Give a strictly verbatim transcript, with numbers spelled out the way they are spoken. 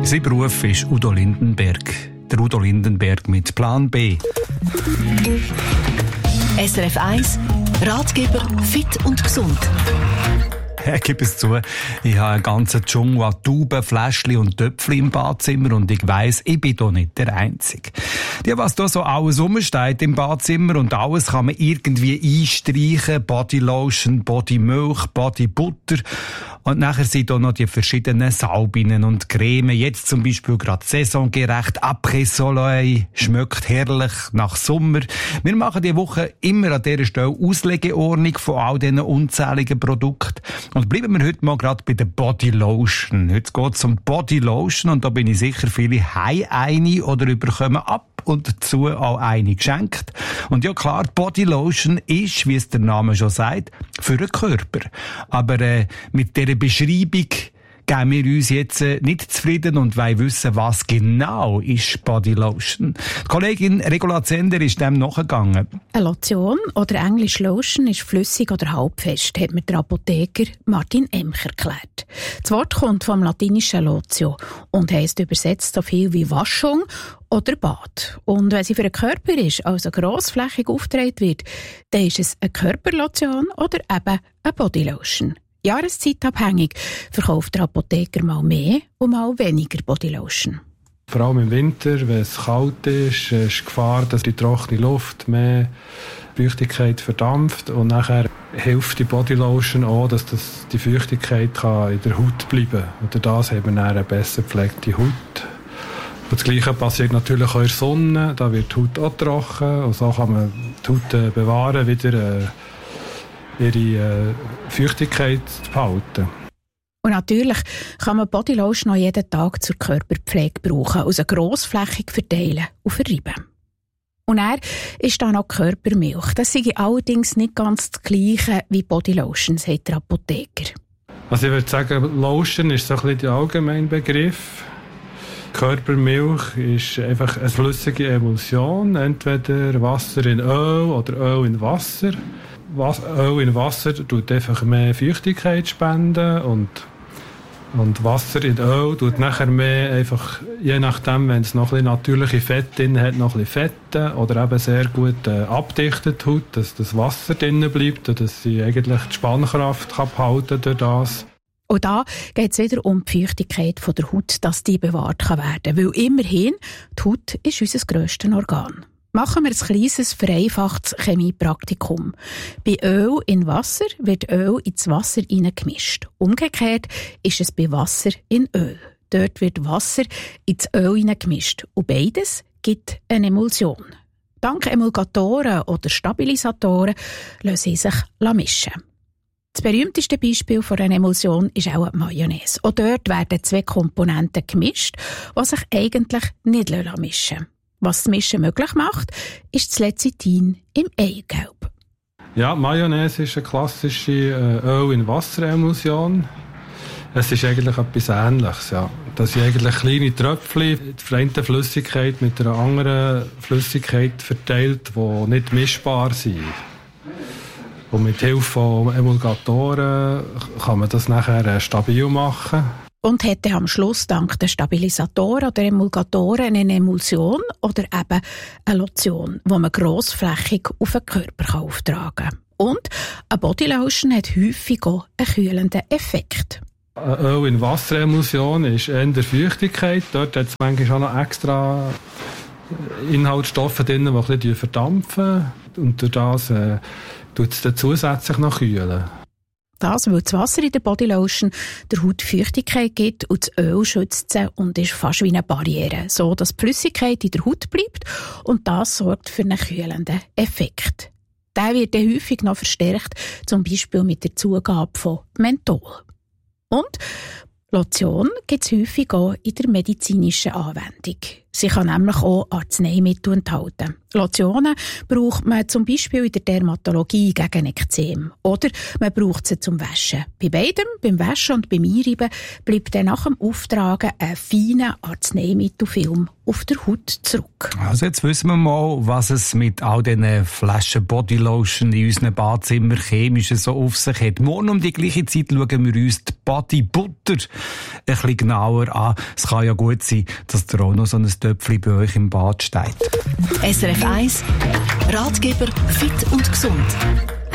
Sein Beruf ist Udo Lindenberg. Der Udo Lindenberg mit Plan B. S R F eins, Ratgeber fit und gesund. Ich gebe es zu, ich habe einen ganzen Dschungel an Tauben, Fläschchen und Töpfchen im Badzimmer und ich weiss, ich bin da nicht der Einzige. Die, was da so alles rumsteht im Badzimmer und alles kann man irgendwie einstreichen, Bodylotion, Bodymilch, Bodybutter und nachher sind da noch die verschiedenen Salben und Creme. Jetzt zum Beispiel gerade saisongerecht, Après Soleil, schmeckt herrlich nach Sommer. Wir machen diese Woche immer an dieser Stelle Auslegeordnung von all diesen unzähligen Produkten. Und bleiben wir heute mal gerade bei der Bodylotion. Heute geht es um Bodylotion und da bin ich sicher, viele haben eine oder überkommen ab und dazu auch eine geschenkt. Und ja klar, Bodylotion ist, wie es der Name schon sagt, für den Körper. Aber äh, mit dieser Beschreibung geben wir uns jetzt äh, nicht zufrieden und wollen wissen, was genau ist Bodylotion. Die Kollegin Regula Zender ist dem nachgegangen. Eine Lotion oder englisch Lotion ist flüssig oder halbfest, hat mir der Apotheker Martin Emch erklärt. Das Wort kommt vom latinischen Lotio und heisst übersetzt so viel wie Waschung oder Bad. Und wenn sie für den Körper ist, also grossflächig aufgetragen wird, dann ist es eine Körperlotion oder eben eine Bodylotion. Jahreszeitabhängig verkauft der Apotheker mal mehr und mal weniger Bodylotion. Vor allem im Winter, wenn es kalt ist, ist die Gefahr, dass die trockene Luft mehr Feuchtigkeit verdampft und nachher hilft die Bodylotion auch, dass das, die Feuchtigkeit kann in der Haut bleiben kann. Und durch das haben wir dann eine besser gepflegte Haut. Und das Gleiche passiert natürlich auch in der Sonne, da wird die Haut auch trocken und so kann man die Haut bewahren, wieder äh, ihre äh, Feuchtigkeit zu behalten. Und natürlich kann man Bodylotion auch jeden Tag zur Körperpflege brauchen, also grossflächig verteilen und verreiben. Und er ist dann noch Körpermilch. Das sei allerdings nicht ganz das Gleiche wie Bodylotion, sagt der Apotheker. Also ich würde sagen, Lotion ist so ein bisschen der allgemeine Begriff. Körpermilch ist einfach eine flüssige Emulsion, entweder Wasser in Öl oder Öl in Wasser. Öl in Wasser tut einfach mehr Feuchtigkeit spenden und, und Wasser in Öl tut nachher mehr einfach, je nachdem, wenn es noch ein bisschen natürliche Fette drin hat, noch ein bisschen Fette oder eben sehr gut äh, abdichtet Haut, dass das Wasser drin bleibt und dass sie eigentlich die Spannkraft kann behalten durch das. Und da geht es wieder um die Feuchtigkeit von der Haut, dass die bewahrt kann werden. Weil immerhin, die Haut ist unser grösstes Organ. Machen wir ein kleines, vereinfachtes Chemiepraktikum. Bei Öl in Wasser wird Öl ins Wasser hineingemischt. Umgekehrt ist es bei Wasser in Öl. Dort wird Wasser ins Öl hineingemischt. Und beides gibt eine Emulsion. Dank Emulgatoren oder Stabilisatoren lassen sie sich mischen. Das berühmteste Beispiel für eine Emulsion ist auch die Mayonnaise. Auch dort werden zwei Komponenten gemischt, die sich eigentlich nicht mischen lassen. Was das Mischen möglich macht, ist das Lecithin im Eigelb. Ja, Mayonnaise ist eine klassische äh, Öl-in-Wasser-Emulsion. Es ist eigentlich etwas Ähnliches. Ja. Das sind eigentlich kleine Tröpfchen, die eine Flüssigkeit mit einer anderen Flüssigkeit verteilt, die nicht mischbar sind. Und mit Hilfe von Emulgatoren kann man das nachher stabil machen. Und hätte am Schluss dank der Stabilisatoren oder Emulgatoren eine Emulsion oder eben eine Lotion, die man grossflächig auf den Körper auftragen kann. Und eine Bodylotion hat häufig auch einen kühlenden Effekt. Eine Öl in Wasser-Emulsion ist eher Feuchtigkeit. Dort hat es manchmal auch noch extra Inhaltsstoffe drin, die ein bisschen verdampfen. Und durch das äh, tut es dann zusätzlich noch kühlen. Das, weil das Wasser in der Bodylotion der Haut Feuchtigkeit gibt und das Öl schützt sie und ist fast wie eine Barriere, so dass die Flüssigkeit in der Haut bleibt und das sorgt für einen kühlenden Effekt. Der wird dann häufig noch verstärkt, zum Beispiel mit der Zugabe von Menthol. Und Lotion gibt es häufig auch in der medizinischen Anwendung. Sie kann nämlich auch Arzneimittel enthalten. Lotionen braucht man zum Beispiel in der Dermatologie gegen Ekzem. Oder man braucht sie zum Waschen. Bei beidem, beim Waschen und beim Einreiben, bleibt dann nach dem Auftragen ein feiner Arzneimittelfilm auf der Haut zurück. Also jetzt wissen wir mal, was es mit all diesen Flaschen Bodylotion in unseren Badezimmern chemisch so auf sich hat. Morgen um die gleiche Zeit schauen wir uns die Bodybutter ein bisschen genauer an. Es kann ja gut sein, dass da auch noch so ein Töpfchen bei euch im Bad steht. S R F eins Ratgeber Fit und Gesund.